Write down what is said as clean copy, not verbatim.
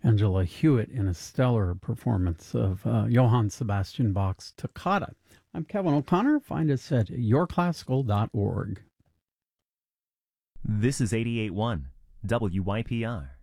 Angela Hewitt in a stellar performance of Johann Sebastian Bach's Toccata. I'm Kevin O'Connor. Find us at yourclassical.org. This is 88.1 WYPR.